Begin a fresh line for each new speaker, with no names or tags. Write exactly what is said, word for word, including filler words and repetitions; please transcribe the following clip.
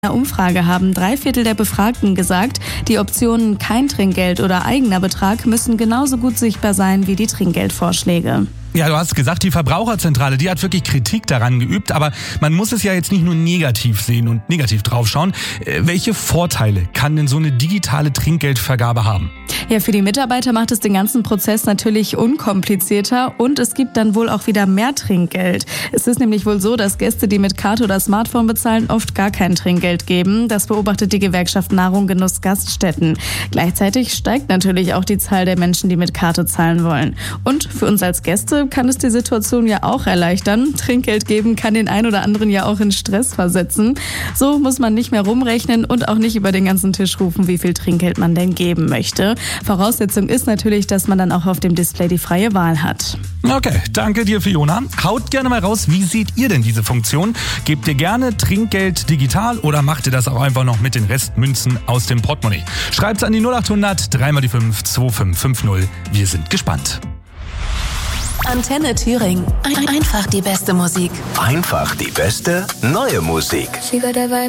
einer Umfrage haben drei Viertel der Befragten gesagt, die Optionen kein Trinkgeld oder eigener Betrag müssen genauso gut sichtbar sein wie die Trinkgeldvorschläge.
Ja, du hast gesagt, die Verbraucherzentrale, die hat wirklich Kritik daran geübt, aber man muss es ja jetzt nicht nur negativ sehen und negativ draufschauen. Äh, welche Vorteile kann denn so eine digitale Trinkgeldvergabe haben?
Ja, für die Mitarbeiter macht es den ganzen Prozess natürlich unkomplizierter und es gibt dann wohl auch wieder mehr Trinkgeld. Es ist nämlich wohl so, dass Gäste, die mit Karte oder Smartphone bezahlen, oft gar kein Trinkgeld geben. Das beobachtet die Gewerkschaft Nahrung Genuss Gaststätten. Gleichzeitig steigt natürlich auch die Zahl der Menschen, die mit Karte zahlen wollen. Und für uns als Gäste kann es die Situation ja auch erleichtern. Trinkgeld geben kann den einen oder anderen ja auch in Stress versetzen. So muss man nicht mehr rumrechnen und auch nicht über den ganzen Tisch rufen, wie viel Trinkgeld man denn geben möchte. Voraussetzung ist natürlich, dass man dann auch auf dem Display die freie Wahl hat.
Okay, danke dir, Fiona. Haut gerne mal raus, wie seht ihr denn diese Funktion? Gebt ihr gerne Trinkgeld digital oder macht ihr das auch einfach noch mit den Restmünzen aus dem Portemonnaie? Schreibt's an die null acht hundert drei mal die fünf zwei fünf fünf null. Wir sind gespannt.
Antenne Thüringen. Ein- Einfach die beste Musik.
Einfach die beste neue Musik.